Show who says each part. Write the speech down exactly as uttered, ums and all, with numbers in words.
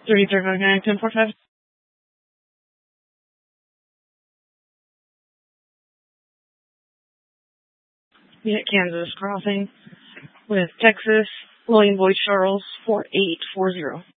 Speaker 1: thirty-three ninety-nine, ten forty-five. We hit Kansas crossing with Texas, William Boyd Charles, four eight four zero.